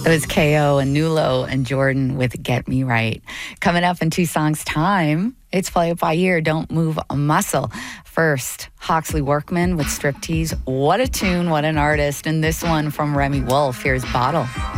It was KO and Nulo and Jordan with Get Me Right. Coming up in 2 songs' time, it's Play It By Ear, Don't Move a Muscle. First, Hawksley Workman with Striptease. What a tune, what an artist. And this one from Remy Wolf. Here's Bottle.